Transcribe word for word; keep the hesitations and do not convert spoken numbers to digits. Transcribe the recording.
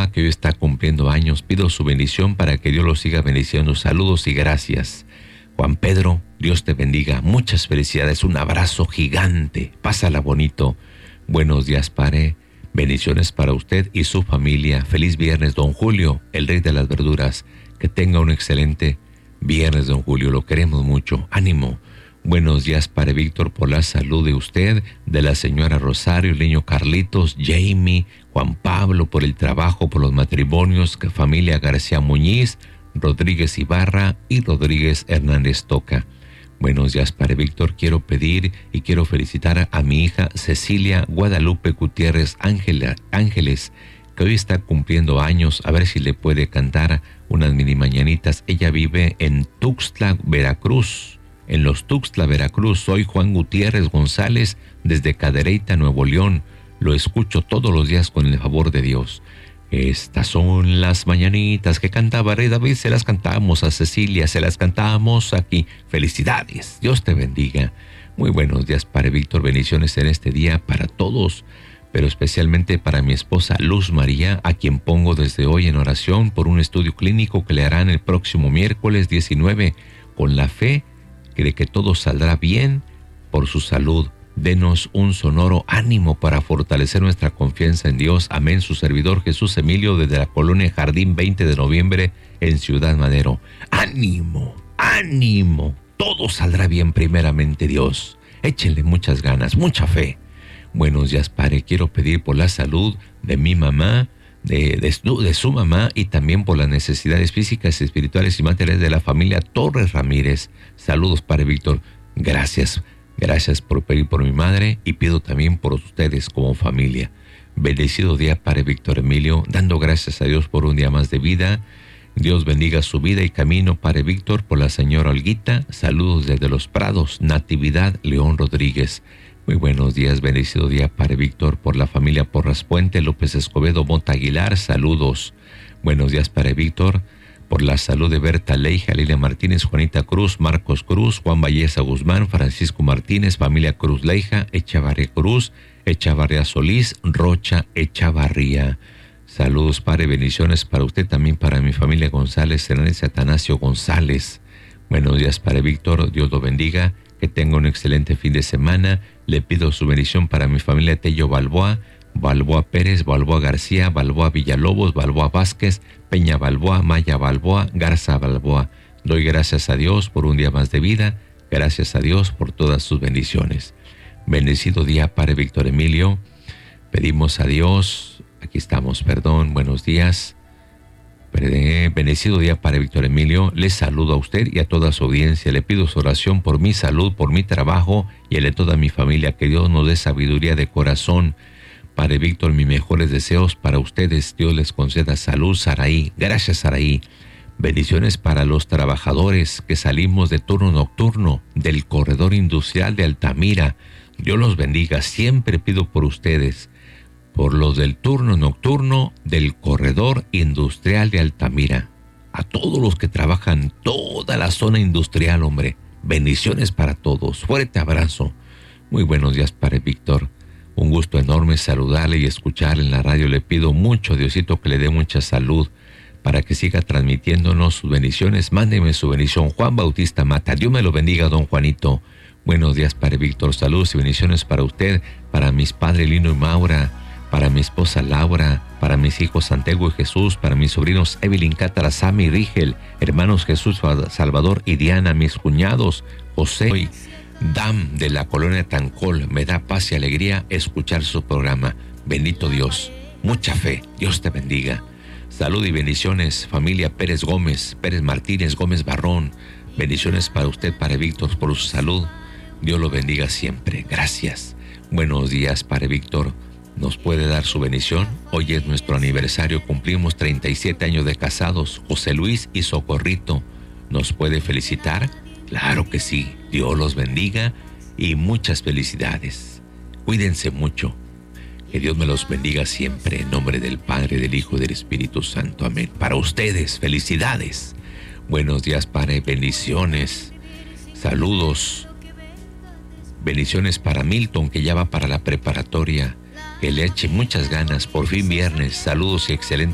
papá que hoy está cumpliendo años. Pido su bendición para que Dios lo siga bendiciendo. Saludos y gracias. Juan Pedro, Dios te bendiga. Muchas felicidades. Un abrazo gigante. Pásala bonito. Buenos días, padre. Bendiciones para usted y su familia. Feliz viernes, don Julio, el rey de las verduras. Que tenga un excelente viernes, don Julio. Lo queremos mucho. Ánimo. Buenos días, padre Víctor, por la salud de usted, de la señora Rosario, el niño Carlitos, Jamie, Juan Pablo, por el trabajo, por los matrimonios, que familia García Muñiz, Rodríguez Ibarra y Rodríguez Hernández Toca. Buenos días, padre Víctor. Quiero pedir y quiero felicitar a mi hija Cecilia Guadalupe Gutiérrez Ángela, Ángeles, que hoy está cumpliendo años. A ver si le puede cantar unas mini mañanitas. Ella vive en Tuxtla, Veracruz. En los Tuxtla, Veracruz. Soy Juan Gutiérrez González, desde Cadereyta, Nuevo León. Lo escucho todos los días con el favor de Dios. Estas son las mañanitas que cantaba Rey David. Se las cantamos a Cecilia, se las cantamos aquí. Felicidades, Dios te bendiga. Muy buenos días, padre Víctor. Bendiciones en este día para todos, pero especialmente para mi esposa Luz María, a quien pongo desde hoy en oración por un estudio clínico que le harán el próximo miércoles diecinueve. Con la fe de que todo saldrá bien por su salud. Denos un sonoro ánimo para fortalecer nuestra confianza en Dios. Amén. Su servidor Jesús Emilio, desde la colonia Jardín veinte de noviembre en Ciudad Madero. Ánimo, ánimo. Todo saldrá bien primeramente, Dios. Échenle muchas ganas, mucha fe. Buenos días, padre. Quiero pedir por la salud de mi mamá, De, de, de su mamá, y también por las necesidades físicas, espirituales y materiales de la familia Torres Ramírez. Saludos, padre Víctor. Gracias, gracias por pedir por mi madre, y pido también por ustedes como familia. Bendecido día, padre Víctor Emilio, dando gracias a Dios por un día más de vida. Dios bendiga su vida y camino, padre Víctor, por la señora Olguita. Saludos desde Los Prados, Natividad León Rodríguez. Muy buenos días, bendecido día, padre Víctor, por la familia Porras Puente, López Escobedo, Mota Aguilar, saludos. Buenos días, padre Víctor, por la salud de Berta Leija, Lilia Martínez, Juanita Cruz, Marcos Cruz, Juan Valleza Guzmán, Francisco Martínez, familia Cruz Leija, Echavarría Cruz, Echavarría Solís, Rocha Echavarría. Saludos, padre, bendiciones para usted, también para mi familia González, Hernández Atanasio González. Buenos días, padre Víctor, Dios lo bendiga. Que tenga un excelente fin de semana. Le pido su bendición para mi familia Tello Balboa, Balboa Pérez, Balboa García, Balboa Villalobos, Balboa Vázquez, Peña Balboa, Maya Balboa, Garza Balboa. Doy gracias a Dios por un día más de vida. Gracias a Dios por todas sus bendiciones. Bendecido día, padre Víctor Emilio. Pedimos a Dios, aquí estamos, perdón, buenos días. Bendecido día, padre Víctor Emilio. Les saludo a usted y a toda su audiencia. Le pido su oración por mi salud, por mi trabajo y el de toda mi familia. Que Dios nos dé sabiduría de corazón. Padre Víctor, mis mejores deseos para ustedes. Dios les conceda salud, Saraí. Gracias, Saraí. Bendiciones para los trabajadores que salimos de turno nocturno del corredor industrial de Altamira. Dios los bendiga. Siempre pido por ustedes, por los del turno nocturno del corredor industrial de Altamira. A todos los que trabajan toda la zona industrial, hombre. Bendiciones para todos. Fuerte abrazo. Muy buenos días, padre Víctor. Un gusto enorme saludarle y escucharle en la radio. Le pido mucho, Diosito, que le dé mucha salud para que siga transmitiéndonos sus bendiciones. Mándeme su bendición. Juan Bautista Mata. Dios me lo bendiga, don Juanito. Buenos días, padre Víctor. Saludos y bendiciones para usted, para mis padres Lino y Maura, para mi esposa Laura, para mis hijos Santiago y Jesús, para mis sobrinos Evelyn, Cátara, Sammy y Rigel, hermanos Jesús, Salvador y Diana, mis cuñados José y Dam de la colonia Tancol. Me da paz y alegría escuchar su programa. Bendito Dios, mucha fe, Dios te bendiga. Salud y bendiciones, familia Pérez Gómez, Pérez Martínez, Gómez Barrón. Bendiciones para usted, padre Víctor, por su salud. Dios lo bendiga siempre. Gracias. Buenos días, padre Víctor. ¿Nos puede dar su bendición? Hoy es nuestro aniversario, cumplimos treinta y siete años de casados. José Luis y Socorrito, ¿nos puede felicitar? Claro que sí. Dios los bendiga y muchas felicidades. Cuídense mucho. Que Dios me los bendiga siempre, en nombre del Padre, del Hijo y del Espíritu Santo. Amén. Para ustedes, felicidades. Buenos días, Padre. Bendiciones. Saludos. Bendiciones para Milton, que ya va para la preparatoria. Que le eche muchas ganas. Por fin viernes. Saludos y excelente